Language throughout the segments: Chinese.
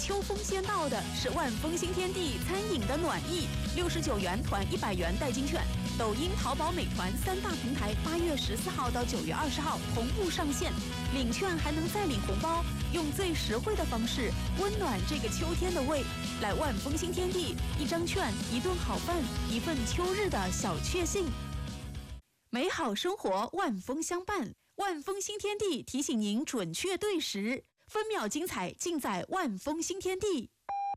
秋风先到的是万丰新天地餐饮的暖意，69元团100元代金券。抖音、淘宝、美团3大平台8月14号到9月20号同步上线，领券还能再领红包，用最实惠的方式温暖这个秋天的胃。来万丰新天地，一张券，一顿好饭，一份秋日的小确幸。美好生活，万丰相伴。万丰新天地提醒您准确对时，分秒精彩尽在万丰新天地。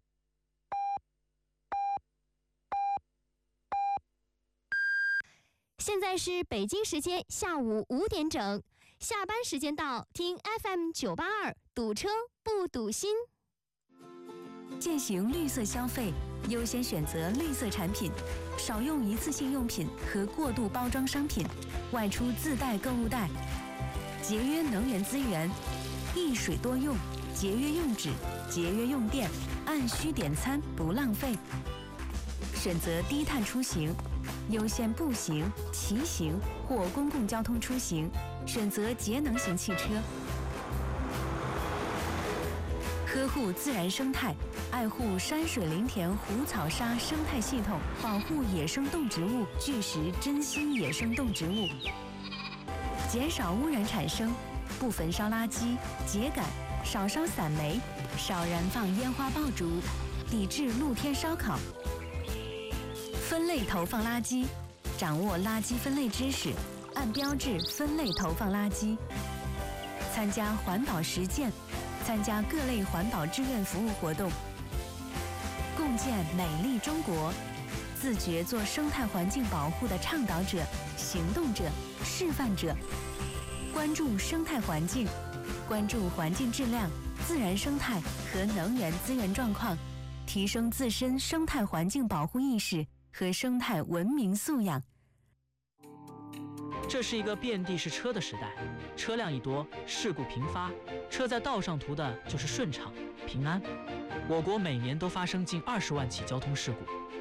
现在是北京时间下午5点整，下班时间到，听 FM 982，堵车不堵心。 践行绿色消费，优先选择绿色产品，少用一次性用品和过度包装商品，外出自带购物袋，节约能源资源，一水多用，节约用纸，节约用电，按需点餐不浪费。选择低碳出行，优先步行、骑行或公共交通出行，选择节能型汽车。呵护自然生态，爱护山水林田湖草沙生态系统，保护野生动植物，拒食珍稀野生动植物，减少污染产生，不焚烧垃圾，秸秆，少烧散煤，少燃放烟花爆竹，抵制露天烧烤。分类投放垃圾，掌握垃圾分类知识，按标志分类投放垃圾。参加环保实践，参加各类环保志愿服务活动，共建美丽中国，自觉做生态环境保护的倡导者、行动者、示范者。关注生态环境，关注环境质量、自然生态和能源资源状况，提升自身生态环境保护意识和生态文明素养。 这是一个遍地是车的时代，车辆一多，事故频发，车在道上图的就是顺畅、平安。我国每年都发生近20万起交通事故，